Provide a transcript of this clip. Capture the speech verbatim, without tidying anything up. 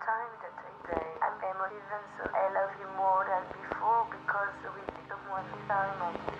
time that I say I'm emotive and so I love you more than before because with someone is very much